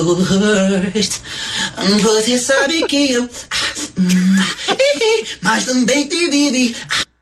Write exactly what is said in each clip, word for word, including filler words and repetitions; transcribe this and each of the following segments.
Hurt. Você sabe que eu mas também te vive.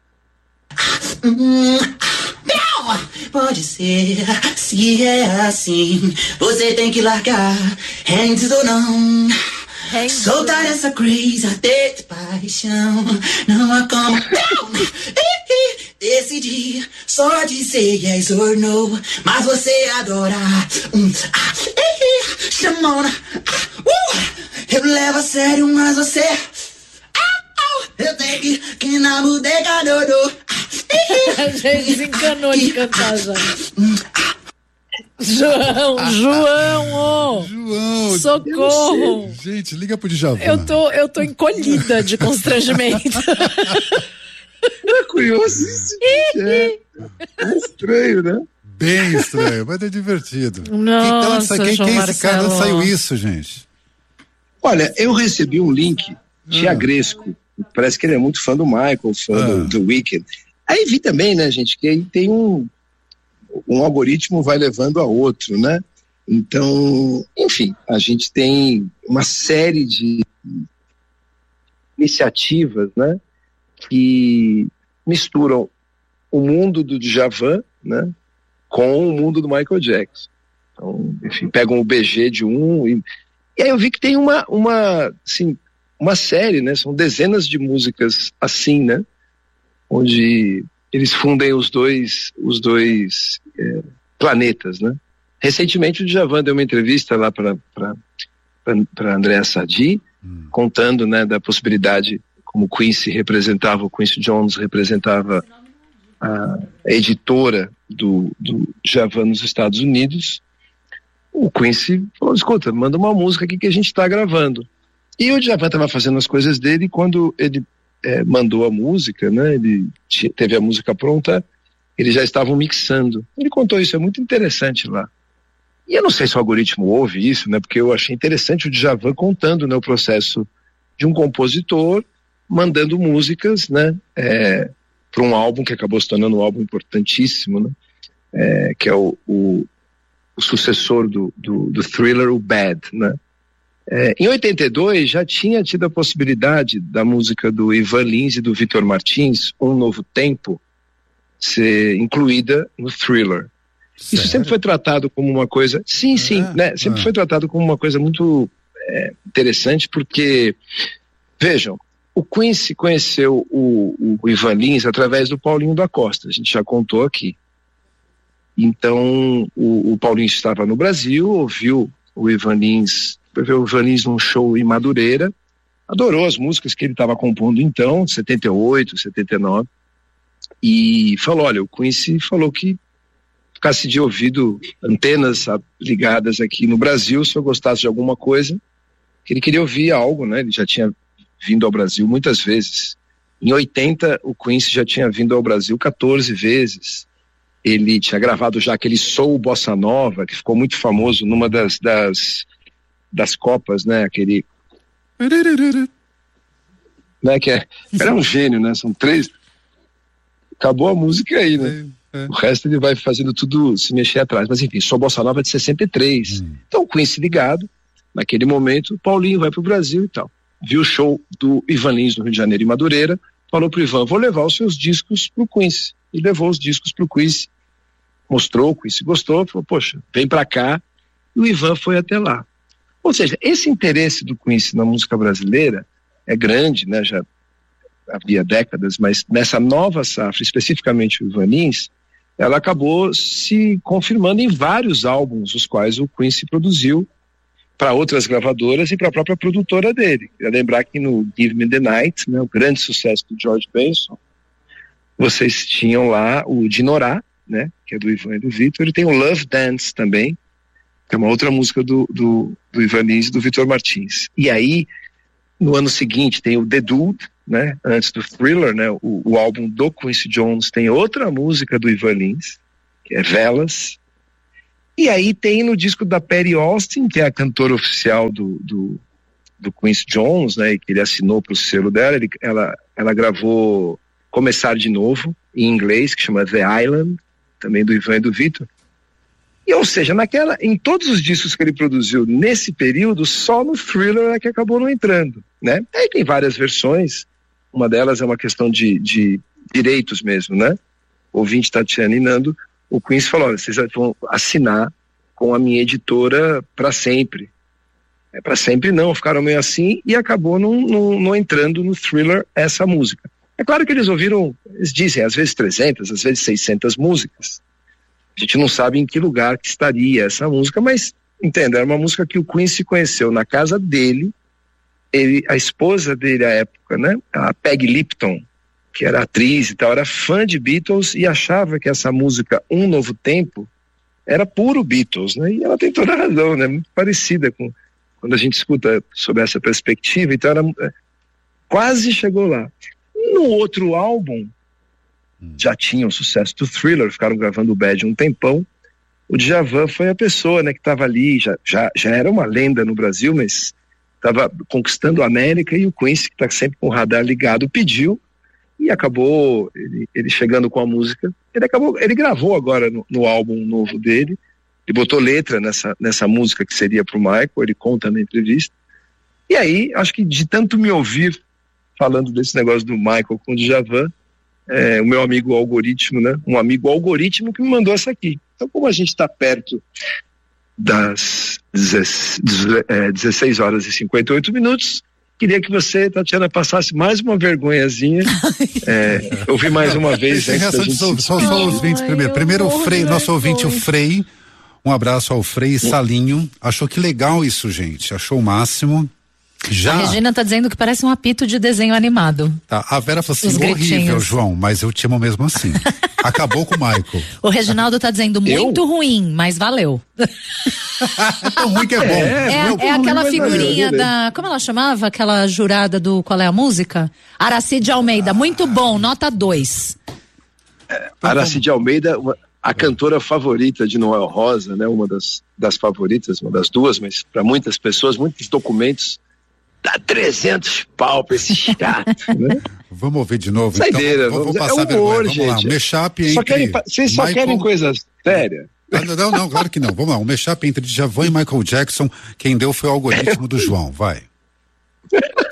Pode ser, se é assim, você tem que largar, hands ou não. Hands soltar ou... essa crazy até de paixão. Não há como não decidir só dizer yes or no, mas você adora um ah, chamona. Uh, eu levo a sério, mas você eu tenho que, que na bodega Dodô. A gente desencanou de cantar já. João, João, oh. João, socorro. Gente, liga pro Djavan. Eu tô, eu tô encolhida de constrangimento. É curioso isso. É, é estranho, né? Bem estranho, mas é divertido. Nossa, quem, quem, João quem é esse Marcelo. cara? Saiu isso, gente? Olha, eu recebi um link de Ah. Agresco. Parece que ele é muito fã do Michael, fã Ah. do, do Weeknd. Aí vi também, né, gente, que aí tem um um algoritmo vai levando a outro, né? Então, enfim, a gente tem uma série de iniciativas, né, que misturam o mundo do Djavan, né, com o mundo do Michael Jackson. Então, enfim, pegam o B G de um e, e aí eu vi que tem uma, uma, assim, uma série, né, são dezenas de músicas assim, né, onde eles fundem os dois, os dois é, planetas, né? Recentemente o Djavan deu uma entrevista lá para para Andréa Sadi, hum. contando, né, da possibilidade, como o Quincy representava, o Quincy Jones representava a editora do, do Djavan nos Estados Unidos. O Quincy falou, escuta, manda uma música aqui que a gente está gravando. E o Djavan estava fazendo as coisas dele e quando ele É, mandou a música, né? Ele t- teve a música pronta, eles já estavam mixando. Ele contou isso, é muito interessante lá. E eu não sei se o algoritmo ouve isso, né? Porque eu achei interessante o Djavan contando, né, o processo de um compositor mandando músicas, né? É, para um álbum que acabou se tornando um álbum importantíssimo, né? É, que é o, o, o sucessor do, do, do Thriller, o Bad, né? É, em oitenta e dois já tinha tido a possibilidade da música do Ivan Lins e do Vitor Martins, Um Novo Tempo, ser incluída no Thriller. Sério? Isso sempre foi tratado como uma coisa, sim, sim, ah, né? Sempre ah. foi tratado como uma coisa muito é, interessante, porque, vejam, o Quincy conheceu o, o Ivan Lins através do Paulinho da Costa, a gente já contou aqui. Então, o, o Paulinho estava no Brasil, ouviu o Ivan Lins viu o Ivan Lins num show em Madureira, adorou as músicas que ele estava compondo então, setenta e oito, setenta e nove, e falou, olha, o Quincy falou que ficasse de ouvido, antenas ligadas aqui no Brasil, se eu gostasse de alguma coisa, que ele queria ouvir algo, né, ele já tinha vindo ao Brasil muitas vezes. Em oitenta, o Quincy já tinha vindo ao Brasil quatorze vezes, ele tinha gravado já aquele Soul Bossa Nova, que ficou muito famoso numa das... das das Copas, né, aquele né, que é, era um gênio, né, são três, acabou a música aí, né, é, é. O resto ele vai fazendo tudo se mexer atrás, mas enfim, só Bossa Nova é de sessenta e três, hum. Então o Quincy ligado, naquele momento, o Paulinho vai pro Brasil e tal, viu o show do Ivan Lins no Rio de Janeiro em Madureira, falou pro Ivan, vou levar os seus discos pro Quincy, e levou os discos pro Quincy, mostrou, o Quincy gostou, falou, poxa, vem pra cá, e o Ivan foi até lá. Ou seja, esse interesse do Quincy na música brasileira é grande, né? Já havia décadas, mas nessa nova safra, especificamente o Ivan Lins, ela acabou se confirmando em vários álbuns, os quais o Quincy produziu para outras gravadoras e para a própria produtora dele. Queria lembrar que no Give Me the Night, né, o grande sucesso do George Benson, vocês tinham lá o Dinorá, né, que é do Ivan e do Vitor, e tem o Love Dance também, que é uma outra música do, do, do Ivan Lins e do Vitor Martins. E aí, no ano seguinte, tem o The Dude, né, antes do Thriller, né, o, o álbum do Quincy Jones tem outra música do Ivan Lins, que é Velas. E aí tem no disco da Patty Austin, que é a cantora oficial do, do, do Quincy Jones, né, que ele assinou para o selo dela, ele, ela, ela gravou Começar de Novo, em inglês, que chama The Island, também do Ivan e do Vitor. E, ou seja, naquela, em todos os discos que ele produziu nesse período, só no Thriller é que acabou não entrando, né? Aí tem várias versões, uma delas é uma questão de, de direitos mesmo, né? O ouvinte Tatiana e Nando, o Quincy falou, olha, vocês vão assinar com a minha editora para sempre. É para sempre não, ficaram meio assim e acabou não, não, não entrando no Thriller essa música. É claro que eles ouviram, eles dizem, às vezes trezentas, às vezes seiscentas músicas. A gente não sabe em que lugar que estaria essa música, mas, entenda, era uma música que o Quincy conheceu na casa dele, ele, a esposa dele à época, né, a Peggy Lipton, que era atriz e tal, era fã de Beatles e achava que essa música Um Novo Tempo era puro Beatles, né, e ela tem toda a razão, né, muito parecida com quando a gente escuta sobre essa perspectiva, então era, quase chegou lá. No outro álbum, já tinha o sucesso do Thriller, ficaram gravando o Bad um tempão, o Djavan foi a pessoa, né, que estava ali, já, já, já era uma lenda no Brasil, mas estava conquistando a América, e o Quincy, que está sempre com o radar ligado, pediu, e acabou ele, ele chegando com a música, ele acabou, ele gravou agora no, no álbum novo dele, ele botou letra nessa, nessa música que seria pro Michael, ele conta na entrevista, e aí, acho que de tanto me ouvir falando desse negócio do Michael com o Djavan, é, o meu amigo Algoritmo, né? Um amigo Algoritmo que me mandou essa aqui. Então, como a gente está perto das dezesseis horas e cinquenta e oito minutos, queria que você, Tatiana, passasse mais uma vergonhazinha, é, ouvir mais uma vez. Tem reação de só, só, só os ouvintes primeiro. Primeiro o Frei, nosso ouvinte, o Frei. Um abraço ao Frei Salinho. Achou que legal isso, gente. Achou o máximo. Já. A Regina tá dizendo que parece um apito de desenho animado. Tá, a Vera falou assim, Os horrível, gritinhos. João, mas eu te amo mesmo assim. Acabou com o Michael. O Reginaldo tá dizendo muito Eu? ruim, mas valeu. É tão ruim que é bom. É, Meu, é aquela mas figurinha valeu, da, como ela chamava? Aquela jurada do Qual é a Música? Aracide Almeida, muito bom, nota dois. Aracide Almeida, uma, a cantora favorita de Noel Rosa, né? Uma das, das favoritas, uma das duas, mas para muitas pessoas, muitos documentos, dá trezentos pau pra esse chato, né? Vamos ouvir de novo, Saideira, então. Vou, vou vamos- passar é vergonha. humor, Vamos lá, gente. um mashup entre Só querem, pa- vocês só Michael- querem coisas sérias. Ah, não, não, não, claro que não. Vamos lá, um mashup entre Djavan e Michael Jackson. Quem deu foi o algoritmo do João, vai.